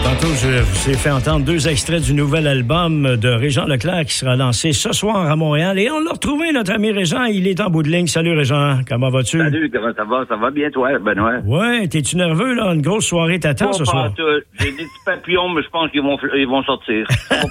Tantôt, je vous ai fait entendre 2 extraits du nouvel album de Régent Leclerc qui sera lancé ce soir à Montréal. Et on l'a retrouvé, notre ami Régent. Il est en bout de ligne. Salut, Régent. Comment vas-tu? Salut, comment ça va? Ça va bien, toi, Benoît? Ouais, t'es-tu nerveux, là? Une grosse soirée t'attend ce soir? J'ai des petits papillons, mais je pense qu'ils vont sortir.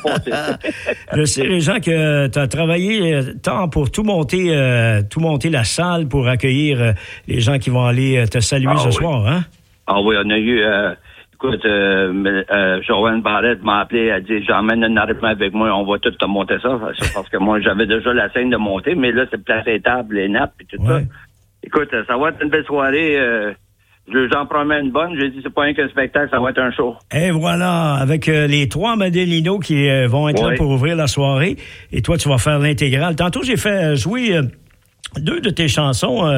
Je sais, Régent, que t'as travaillé tant pour tout monter la salle pour accueillir les gens qui vont aller te saluer ce soir, hein? Ah oui, on a eu... Écoute, Joanne Barrette m'a appelé, elle a dit, j'emmène un arrêtement avec moi, on va tout te monter ça. Parce que moi, j'avais déjà la scène de monter, mais là, c'est placer les tables, les nappes et tout ça. Écoute, ça va être une belle soirée. J'en promets une bonne. J'ai dit, c'est pas rien qu'un spectacle, ça va être un show. Et voilà, avec les 3 Madelinos qui vont être là pour ouvrir la soirée. Et toi, tu vas faire l'intégrale. Tantôt, j'ai fait jouer 2 de tes chansons.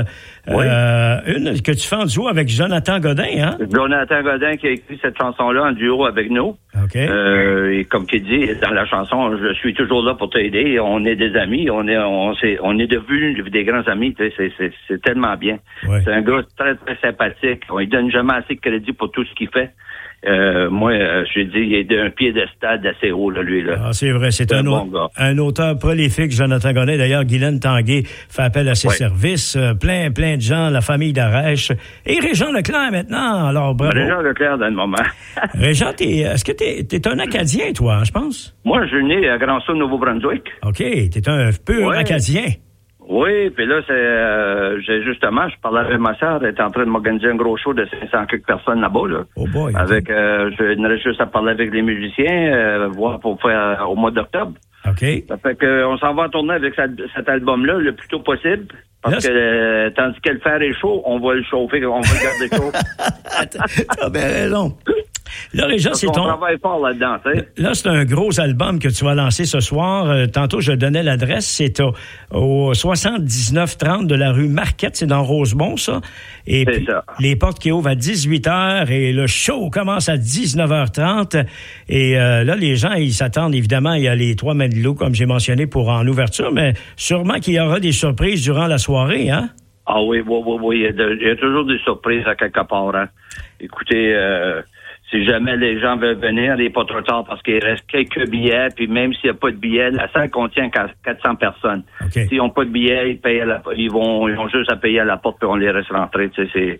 Une que tu fais en duo avec Jonathan Godin, hein? Jonathan Godin qui a écrit cette chanson-là en duo avec nous. OK. Et comme qu'il dit dans la chanson, je suis toujours là pour t'aider. On est des amis. On est devenus des grands amis. C'est tellement bien. Ouais. C'est un gars très, très sympathique. On lui donne jamais assez de crédit pour tout ce qu'il fait. Moi, je dis, il est d'un piédestal assez haut, là, lui, là. Ah, c'est vrai, c'est un auteur prolifique, Jonathan Godin. D'ailleurs, Guylaine Tanguay fait appel à ses services. Plein de gens, la famille d'Arèche. Et Régent Leclerc, maintenant. Alors, bravo. Régent Leclerc, dans le moment. Régent, est-ce que t'es un Acadien, toi, je pense? Moi, je suis né à Grand-Sault, Nouveau-Brunswick. OK, t'es un pur Acadien. Oui, puis là, justement, je parlais avec ma sœur, elle est en train de m'organiser un gros show de 500 quelques personnes là-bas, là. Oh boy. Avec, je n'aurais juste à parler avec les musiciens, voir pour faire au mois d'octobre. OK. Ça fait qu'on s'en va tourner avec cet album-là le plus tôt possible. Parce que, tandis que le fer est chaud, on va le chauffer, on va le garder chaud. T'as bien raison. Là, Régent, c'est ton... On travaille fort là-dedans, tu sais. Là, c'est un gros album que tu vas lancer ce soir. Tantôt, je donnais l'adresse. C'est au 7930 de la rue Marquette. C'est dans Rosemont, ça. Et puis, ça. Les portes qui ouvrent à 18h et le show commence à 19h30. Et là, les gens, ils s'attendent, évidemment. Il y a les 3 Madelinos, comme j'ai mentionné, pour en ouverture. Mais sûrement qu'il y aura des surprises durant la soirée, hein? Ah oui. Il y a toujours des surprises à quelque part, hein. Écoutez... si jamais les gens veulent venir, il n'est pas trop tard parce qu'il reste quelques billets, puis même s'il n'y a pas de billets, la salle contient 400 personnes. Okay. S'ils n'ont pas de billets, ils vont juste à payer à la porte puis on les laisse rentrer. Tu sais,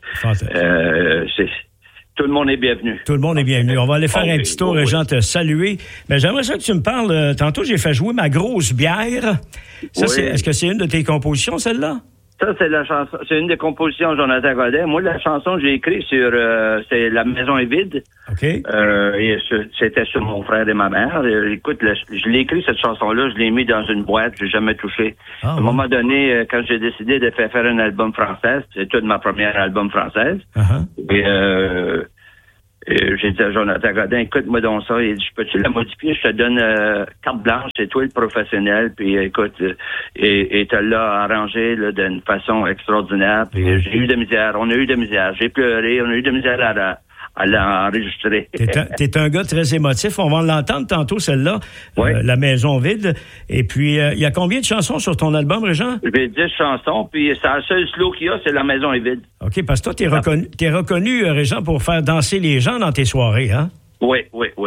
tout le monde est bienvenu. Tout le monde est bienvenu. On va aller faire un petit tour, Régent, te saluer. Mais j'aimerais ça que tu me parles. Tantôt, j'ai fait jouer ma grosse bière. Ça, est-ce que c'est une de tes compositions, celle-là? Ça, c'est la chanson. C'est une des compositions de Jonathan Godin. Moi, la chanson, j'ai écrit sur c'est La maison est vide. OK. Et c'était sur mon frère et ma mère. Écoute, je l'ai écrit, cette chanson-là, je l'ai mis dans une boîte, j'ai jamais touché. À un moment donné, quand j'ai décidé de faire un album français, c'est tout ma première album française. Et j'ai dit à Jonathan Godin, écoute-moi donc ça. Il dit, peux-tu la modifier? Je te donne carte blanche, c'est toi le professionnel. Puis écoute, et tu l'as arrangé là, d'une façon extraordinaire. Puis j'ai eu de misère, on a eu de misère. J'ai pleuré, on a eu de misère à l'enregistrer. T'es un gars très émotif. On va l'entendre tantôt, celle-là, La maison vide. Et puis, il y a combien de chansons sur ton album, Régent? J'ai 10 chansons, puis c'est la seule slow qu'il y a, c'est La maison est vide. OK, parce que toi, t'es reconnu, Régent, pour faire danser les gens dans tes soirées, hein? Oui.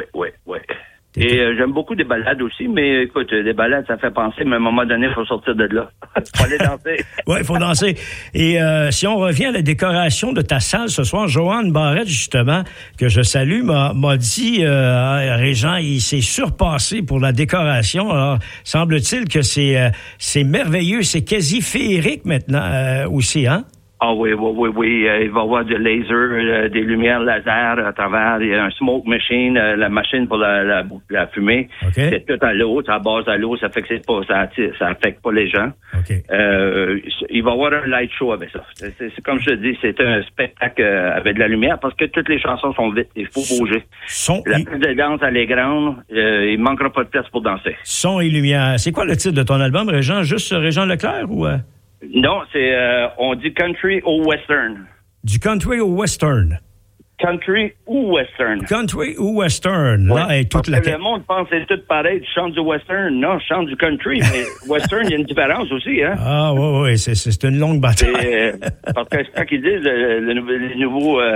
Et j'aime beaucoup des ballades aussi, mais écoute, des ballades, ça fait penser, mais à un moment donné, il faut sortir de là. Faut aller danser. Oui, il faut danser. Et si on revient à la décoration de ta salle ce soir, Joanne Barrette, justement, que je salue, m'a dit, Régent, il s'est surpassé pour la décoration. Alors, semble-t-il que c'est merveilleux, c'est quasi féerique maintenant aussi, hein? Ah oui. Il va y avoir du laser, des lumières laser à travers. Il y a un smoke machine, la machine pour la fumée. Okay. C'est tout à l'eau, c'est à base à l'eau, ça fait que ça affecte pas les gens. Okay. Il va y avoir un light show avec ça. C'est comme je te dis, c'est un spectacle avec de la lumière parce que toutes les chansons sont vides. Il faut bouger. La piste de danse, elle est grande. Il manquera pas de place pour danser. Son et lumière. C'est quoi le titre de ton album, Régent? Juste Régent Leclerc ou... Non, c'est on dit country ou western. Du country au western. Country ou western. Country ou western. Là, ouais, toute le monde pense que c'est tout pareil. Tu chantes du western. Non, je chante du country. Mais western, il y a une différence aussi, hein. Ah, oui, c'est une longue bataille. Parce que quand ils disent les nouveaux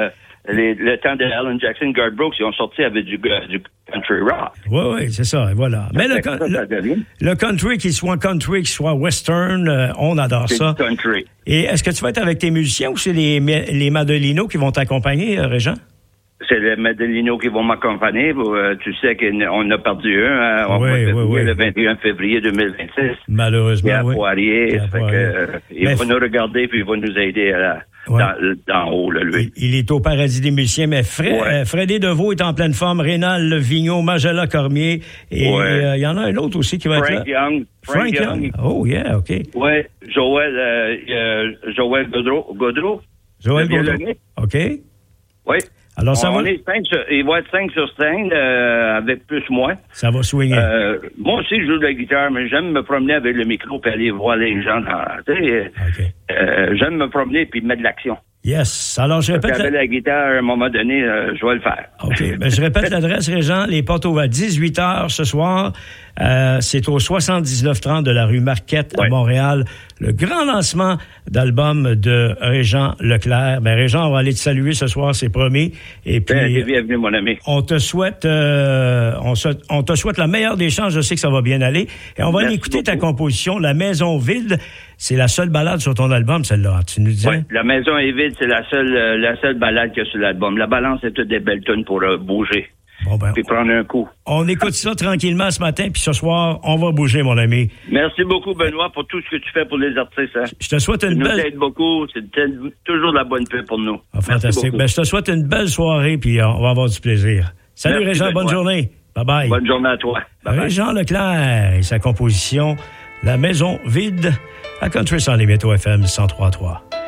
Le temps de Alan Jackson, Garth Brooks, ils ont sorti avec du country rock. Oui, c'est ça, voilà. Mais le country, qu'il soit country, qu'il soit western, on adore ça. C'est country. Et est-ce que tu vas être avec tes musiciens ou c'est les Madelinos qui vont t'accompagner, Régent? C'est les Madelinos qui vont m'accompagner. Tu sais qu'on a perdu un oui. le 21 février 2026. Malheureusement, oui. Poirier. Il va nous regarder puis il va nous aider d'en haut, là, lui. Il est au paradis des musiciens, mais Freddy Deveau est en pleine forme, Rénal Vigneault, Magella Cormier, et il y en a un autre aussi qui va être là. Frank Young. Oh, yeah, OK. Oui, Joël Gaudreau. Joël Gaudreau. OK. Oui. Alors, ça va? Il va être 5 sur scène, avec plus moi. Ça va swinguer. Moi aussi, je joue de la guitare, mais j'aime me promener avec le micro et aller voir les gens. J'aime me promener et mettre de l'action. Yes. Alors, je répète. Avec la guitare, à un moment donné, je vais le faire. OK. Je répète l'adresse, Régent. Les portes ouvertes à 18h ce soir. C'est au 7930 de la rue Marquette à Montréal. Le grand lancement d'album de Régent Leclerc. Régent, on va aller te saluer ce soir, c'est promis. Et puis, bienvenue, mon ami. On te souhaite, on te souhaite la meilleure des chances. Je sais que ça va bien aller. Et on va aller écouter ta composition, La Maison Vide. C'est la seule balade sur ton album, celle-là. Tu nous disais? Oui, La Maison est vide, c'est la seule balade qu'il y a sur l'album. La balance, c'est toutes des belles tunes pour bouger. Puis prendre un coup. On écoute ça tranquillement ce matin, puis ce soir, on va bouger, mon ami. Merci beaucoup, Benoît, pour tout ce que tu fais pour les artistes. Hein. Je te souhaite une belle... Tu nous aides beaucoup. C'est toujours de la bonne paix pour nous. Fantastique. Je te souhaite une belle soirée, puis on va avoir du plaisir. Salut, Régent. Bonne journée. Bye-bye. Bonne journée à toi. Bye-bye. Régent Leclerc et sa composition La Maison Vide à Country sans limite au FM 103.3.